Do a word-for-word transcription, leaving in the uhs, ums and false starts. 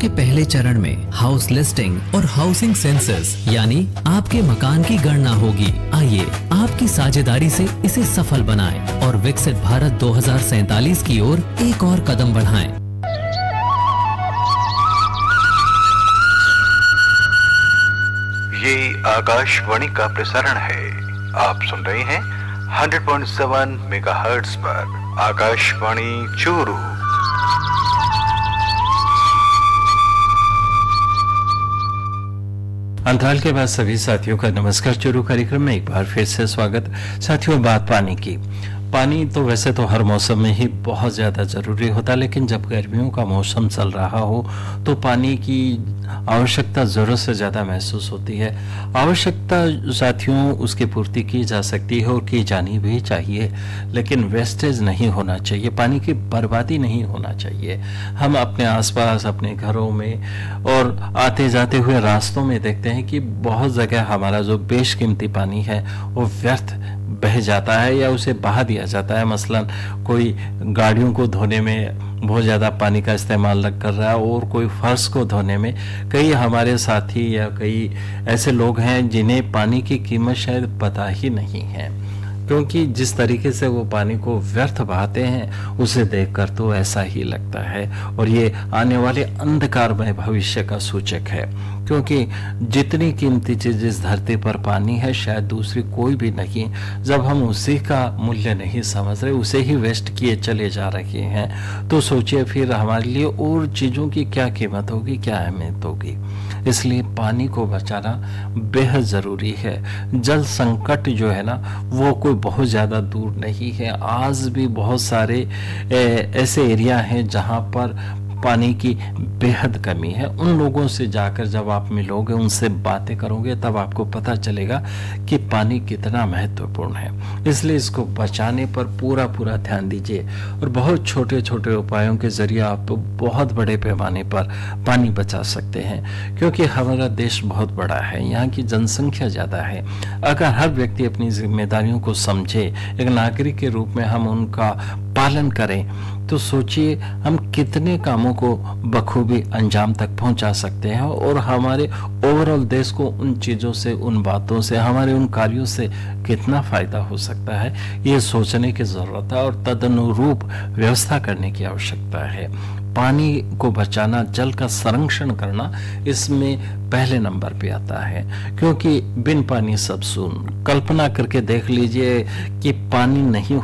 के पहले चरण में हाउस लिस्टिंग और हाउसिंग सेंसस यानी आपके मकान की गणना होगी। आइए आपकी साझेदारी से इसे सफल बनाएं और विकसित भारत दो हज़ार सैंतालीस की ओर एक और कदम बढ़ाएं। ये आकाशवाणी का प्रसारण है। आप सुन रहे हैं सौ पॉइंट सात मेगाहर्ट्ज पर आकाशवाणी चूरू। अंतराल के बाद सभी साथियों का नमस्कार। चूरू कार्यक्रम में एक बार फिर से स्वागत। साथियों, बात पानी की। पानी तो वैसे तो हर मौसम में ही बहुत ज़्यादा ज़रूरी होता है, लेकिन जब गर्मियों का मौसम चल रहा हो तो पानी की आवश्यकता ज़रूरत से ज़्यादा महसूस होती है। आवश्यकता साथियों उसकी पूर्ति की जा सकती है और की जानी भी चाहिए, लेकिन वेस्टेज नहीं होना चाहिए, पानी की बर्बादी नहीं होना चाहिए। हम अपने आसपास, अपने घरों में और आते जाते हुए रास्तों में देखते हैं कि बहुत जगह हमारा जो बेशकीमती पानी है वो व्यर्थ बह जाता है या उसे बहा दिया जाता है। मसलन कोई गाड़ियों को धोने में बहुत ज़्यादा पानी का इस्तेमाल लग कर रहा है और कोई फर्श को धोने में। कई हमारे साथी या कई ऐसे लोग हैं जिन्हें पानी की कीमत शायद पता ही नहीं है, क्योंकि जिस तरीके से वो पानी को व्यर्थ बहाते हैं उसे देखकर तो ऐसा ही लगता है, और ये आने वाले अंधकारमय भविष्य का सूचक है। क्योंकि जितनी कीमती चीज इस धरती पर पानी है शायद दूसरी कोई भी नहीं। जब हम उसी का मूल्य नहीं समझ रहे, उसे ही वेस्ट किए चले जा रहे हैं, तो सोचिए फिर हमारे लिए और चीजों की क्या कीमत होगी, क्या अहमियत होगी। इसलिए पानी को बचाना बेहद ज़रूरी है। जल संकट जो है ना वो कोई बहुत ज़्यादा दूर नहीं है। आज भी बहुत सारे ऐसे एरिया हैं जहाँ पर पानी की बेहद कमी है। उन लोगों से जाकर जब आप मिलोगे, उनसे बातें करोगे, तब आपको पता चलेगा कि पानी कितना महत्वपूर्ण है। इसलिए इसको बचाने पर पूरा पूरा ध्यान दीजिए और बहुत छोटे छोटे उपायों के जरिए आप बहुत बड़े पैमाने पर पानी बचा सकते हैं। क्योंकि हमारा देश बहुत बड़ा है, यहाँ की जनसंख्या ज़्यादा है। अगर हर व्यक्ति अपनी जिम्मेदारियों को समझे, एक नागरिक के रूप में हम उनका पालन करें, तो सोचिए हम कितने कामों को बखूबी अंजाम तक पहुंचा सकते हैं और हमारे ओवरऑल देश को उन चीज़ों से, उन बातों से, हमारे उन कार्यों से कितना फायदा हो सकता है, ये सोचने की ज़रूरत है और तदनुरूप व्यवस्था करने की आवश्यकता है। पानी को बचाना, जल का संरक्षण करना इसमें पहले नंबर पे आता है, क्योंकि बिन पानी सब सून। कल्पना करके देख लीजिए कि पानी नहीं